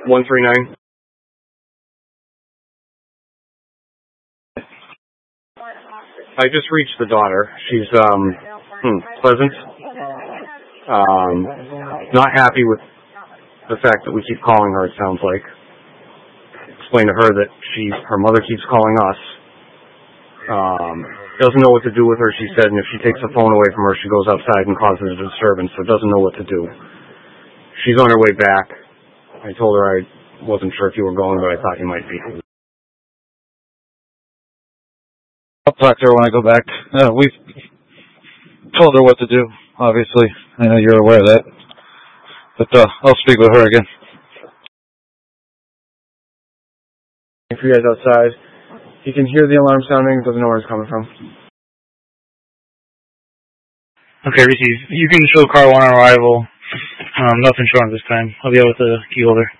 139. I just reached the daughter. She's pleasant. Not happy with the fact that we keep calling her, it sounds like. Explain to her that her mother keeps calling us. Doesn't know what to do with her, she said, and if she takes the phone away from her, she goes outside and causes a disturbance, so doesn't know what to do. She's on her way back. I told her I wasn't sure if you were going, but I thought you might be. I'll talk to her when I go back. We've told her what to do, obviously. I know you're aware of that. But I'll speak with her again. If you guys outside, he can hear the alarm sounding, doesn't know where it's coming from. Okay, receive. You can show car 1 on arrival. Nothing showing this time. I'll be out with the key holder.